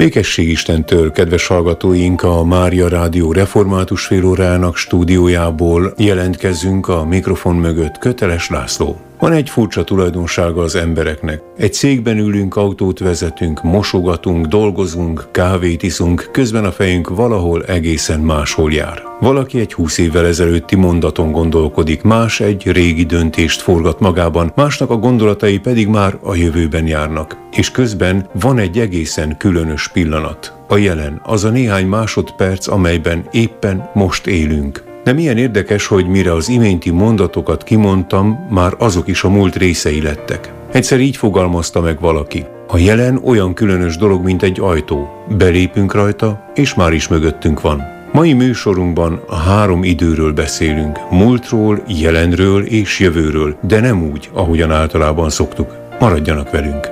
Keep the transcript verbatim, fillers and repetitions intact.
Békesség Istentől, kedves hallgatóink, a Mária Rádió református félórájának stúdiójából jelentkezünk a mikrofon mögött. Köteles László. Van egy furcsa tulajdonsága az embereknek. Egy cégben ülünk, autót vezetünk, mosogatunk, dolgozunk, kávét iszunk, közben a fejünk valahol egészen máshol jár. Valaki egy húsz évvel ezelőtti mondaton gondolkodik, más egy régi döntést forgat magában, másnak a gondolatai pedig már a jövőben járnak. És közben van egy egészen különös pillanat. A jelen, az a néhány másodperc, amelyben éppen most élünk. De milyen érdekes, hogy mire az iménti mondatokat kimondtam, már azok is a múlt részei lettek. Egyszer így fogalmazta meg valaki. A jelen olyan különös dolog, mint egy ajtó. Belépünk rajta, és már is mögöttünk van. Mai műsorunkban a három időről beszélünk. Múltról, jelenről és jövőről, de nem úgy, ahogyan általában szoktuk. Maradjanak velünk!